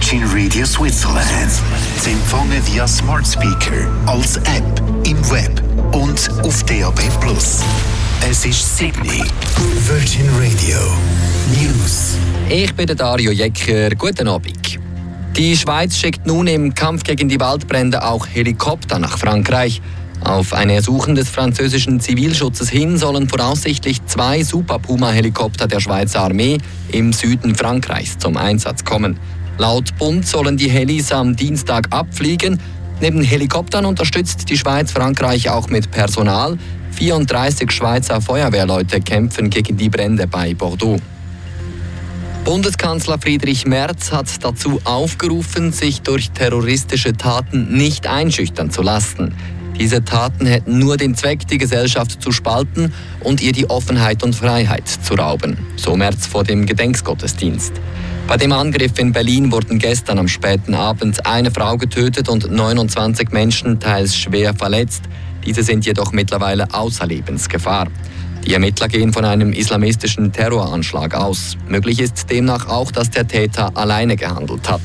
Virgin Radio Switzerland. Sie empfangen via Smart Speaker, als App, im Web und auf DAB+. Es ist Sydney. Virgin Radio News. Ich bin Dario Jecker. Guten Abend. Die Schweiz schickt nun im Kampf gegen die Waldbrände auch Helikopter nach Frankreich. Auf ein Ersuchen des französischen Zivilschutzes hin sollen voraussichtlich 2 Super Puma-Helikopter der Schweizer Armee im Süden Frankreichs zum Einsatz kommen. Laut Bund sollen die Helis am Dienstag abfliegen. Neben Helikoptern unterstützt die Schweiz Frankreich auch mit Personal. 34 Schweizer Feuerwehrleute kämpfen gegen die Brände bei Bordeaux. Bundeskanzler Friedrich Merz hat dazu aufgerufen, sich durch terroristische Taten nicht einschüchtern zu lassen. Diese Taten hätten nur den Zweck, die Gesellschaft zu spalten und ihr die Offenheit und Freiheit zu rauben, so Merz vor dem Gedenkgottesdienst. Bei dem Angriff in Berlin wurden gestern am späten Abend eine Frau getötet und 29 Menschen teils schwer verletzt. Diese sind jedoch mittlerweile außer Lebensgefahr. Die Ermittler gehen von einem islamistischen Terroranschlag aus. Möglich ist demnach auch, dass der Täter alleine gehandelt hat.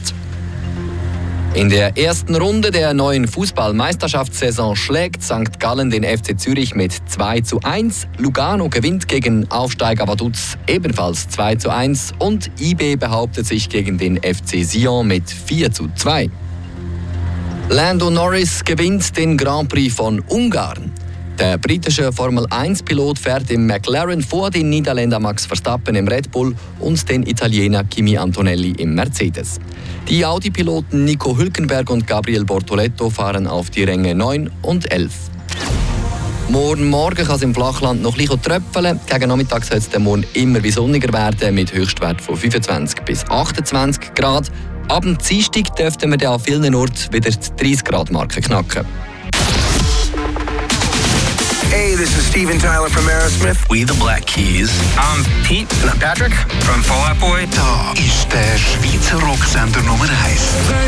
In der ersten Runde der neuen Fußball-Meisterschaftssaison schlägt St. Gallen den FC Zürich mit 2:1. Lugano gewinnt gegen Aufsteiger Vaduz ebenfalls 2:1 und IB behauptet sich gegen den FC Sion mit 4:2. Lando Norris gewinnt den Grand Prix von Ungarn. Der britische Formel-1-Pilot fährt im McLaren vor den Niederländer Max Verstappen im Red Bull und den Italiener Kimi Antonelli im Mercedes. Die Audi-Piloten Nico Hülkenberg und Gabriel Bortoleto fahren auf die Ränge 9 und 11. Morgen kann es im Flachland noch ein bisschen tröpfeln. Gegen Nachmittag soll es dann morgen immer wie sonniger werden mit Höchstwert von 25 bis 28 Grad. Ab dem Dienstag dürften wir dann an vielen Orten wieder die 30-Grad-Marke knacken. Hey, this is Steven Tyler from Aerosmith. We the Black Keys. I'm Pete. And I'm Patrick from Fall Out Boy. Da ist der Schweizer Rocksender Nummer 1.